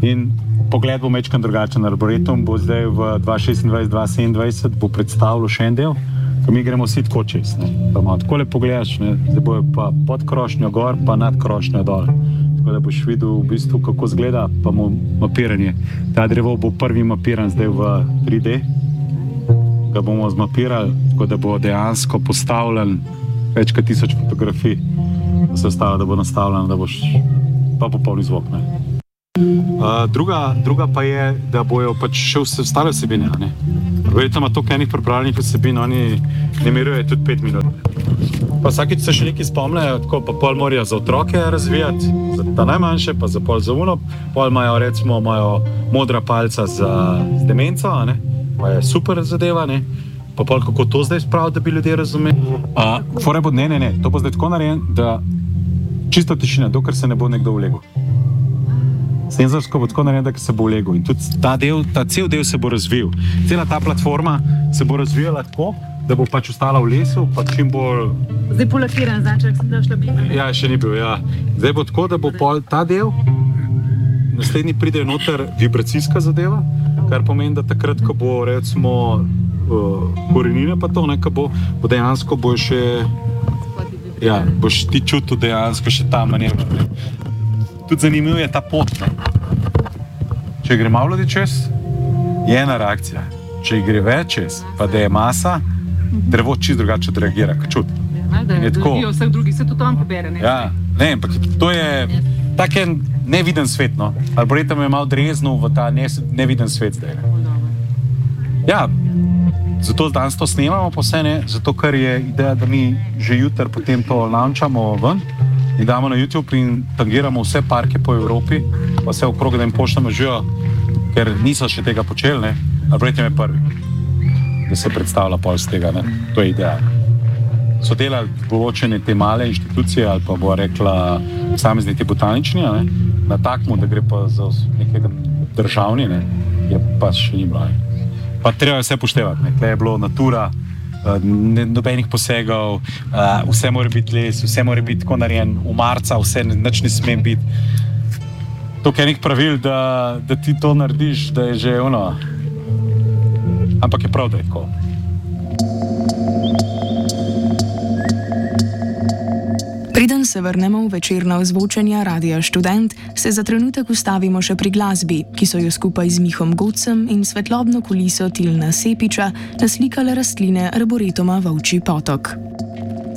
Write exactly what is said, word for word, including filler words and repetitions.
In pogled bo mečkan drugačen. Arboretum bo zdaj v dva tisoč šestindvajset dva tisoč sedemindvajset bo predstavljal še en del, ko mi gremo vsi tako čez. Ne. Pa malo tako le pogledaš, ne. Zdaj bojo pa pod krošnjo gor, pa nad krošnjo dol. Tako da boš videl v bistvu, kako izgleda, pa mu mapiranje. Ta drevo bo prvi mapiran zdaj v tri D. Ga bomo zmapirali, tako da bo dejansko postavljen več kot tisoč fotografij. Da se ostalo, da bo nastavljeno, da boš pa popolni zvok. Ne. Uh, druga, druga pa je, da bojo pač še vse ostale vsebine. Verjetno ima toliko enih pripravljenih vsebin, oni ne mirujejo tudi pet minut. Pa vsakič se še nekaj spomnejo, tako pa pol morajo za otroke razvijati, za ta najmanjše, pa za pol za uno. Pol imajo recimo imajo modra palca za z demenco, ne? Pa je super zadeva, ne? Pa pol kako to zdaj spraviti, da bi ljudje razumeli. Uh, fore bo, ne, ne, ne, to bo zdaj tako narejen, da čisto tišina, dokler se ne bo nekdo vlegel. Senzorsko bo tako narejen, da se bo vlegel. In tudi ta del, ta cel del se bo razvil. Cela ta platforma se bo razvijala tako, da bo pač ostala v lesu, pa čim bolj... Zdaj polakiran, značek sem da šla bi. Ja, še ni bil, ja. Zdaj bo tako, da bo pol ta del, naslednji pride noter vibracijska zadeva, kar pomeni, da takrat, ko bo recimo uh, korenine pa to, ne, ko bo, bo dejansko bo še... Ja, boš ti čutil dejansko še ta manjer. Tudi zanimiv je ta pot. Ne? Če gre malo ljudi čez, je ena reakcija. Če gre več čez, pa da je masa, drevo čisto drugače odreagira, kaj čuti. Ja, da je doživijo vseh drugih, se tudi on pobere. Ne? Ja, ne, ampak to je tak en neviden svet, no. Arboretum je malo dreznil v ta ne, neviden svet zdaj. Ne? Ja, zato danes to snemamo po vse, ne, zato ker je ideja, da mi že jutri potem to launchamo ven in damo na YouTube in tangiramo vse parke po Evropi, pa vse okrog, da jim pošljamo živo, ker niso še tega počeli, ne. Arboretum je prvi, da se predstavlja pol z tega, ne. To je ideja. So delali določene te male inštitucije ali pa bo rekla posamezni te botanični, ne, na takmu, da gre pa za nekega državni, ne, je pa še ni bilo. Pa treba vse poštevati, ne, tle je bilo natura, ne, nobenih posegov, vse mora biti les, vse mora biti tako narejen v marca, vse nič ne sme biti. Toliko enih pravil, da, da ti to narediš, da je že ono, ampak je prav, da je tako. Preden se vrnemo v večerna ozvočenja Radia Študent, se za trenutek ustavimo še pri glasbi, ki so jo skupaj z Mihom Godcem in svetlobno kuliso Tilna Sepiča naslikale rastline arboretuma Volčji potok.